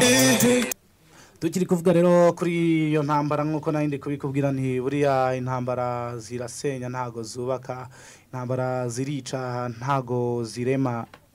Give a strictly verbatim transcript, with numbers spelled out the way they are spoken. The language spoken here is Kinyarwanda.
tukiri kuvuga rero kuri iyo ntambara nk'uko nayindi kubikubwira nti buriya intambara zirasenya ntago zubaka intambara zirica ntago zirema